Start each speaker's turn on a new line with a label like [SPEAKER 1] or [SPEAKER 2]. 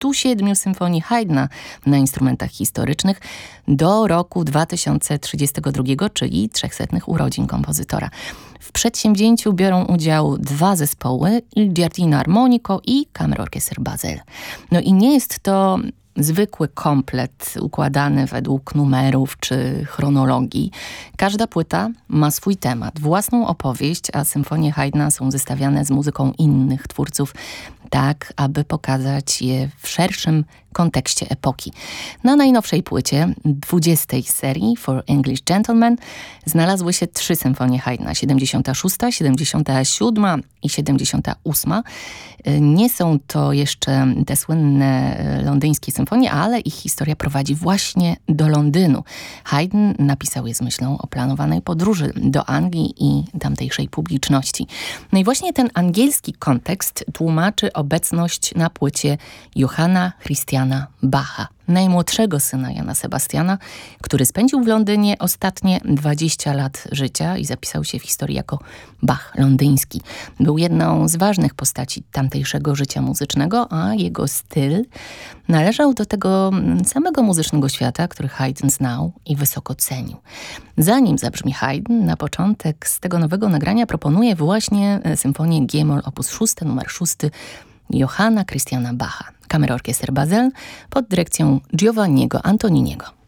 [SPEAKER 1] 107 symfonii Haydna na instrumentach historycznych do roku 2032, czyli 300 urodzin kompozytora. W przedsięwzięciu biorą udział 2 zespoły, Il Giardino Armonico i Kammerorchester Basel. No i nie jest to zwykły komplet układany według numerów czy chronologii. Każda płyta ma swój temat, własną opowieść, a symfonie Haydna są zestawiane z muzyką innych twórców, tak aby pokazać je w szerszym kontekście epoki. Na najnowszej płycie, 20 serii For English Gentlemen, znalazły się 3 symfonie Haydna, 76, 77 i 78. Nie są to jeszcze te słynne londyńskie symfonie, ale ich historia prowadzi właśnie do Londynu. Haydn napisał je z myślą o planowanej podróży do Anglii i tamtejszej publiczności. No i właśnie ten angielski kontekst tłumaczy obecność na płycie Johanna Christiana Bacha, najmłodszego syna Jana Sebastiana, który spędził w Londynie ostatnie 20 lat życia i zapisał się w historii jako Bach londyński. Był jedną z ważnych postaci tamtejszego życia muzycznego, a jego styl należał do tego samego muzycznego świata, który Haydn znał i wysoko cenił. Zanim zabrzmi Haydn, na początek z tego nowego nagrania proponuję właśnie symfonię G-moll op. 6, numer 6, Johanna Christiana Bacha, Kammerorchester Basel pod dyrekcją Giovanniego Antoniniego.